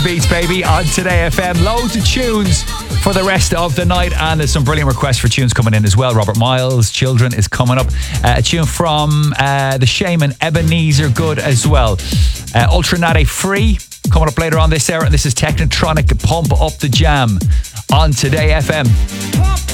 Beats, baby, on Today FM. Loads of tunes for the rest of the night, and there's some brilliant requests for tunes coming in as well. Robert Miles, Children is coming up. A tune from The Shaman, Ebenezer, good as well. Ultranate Free coming up later on this hour, and this is Technotronic, Pump Up the Jam on Today FM.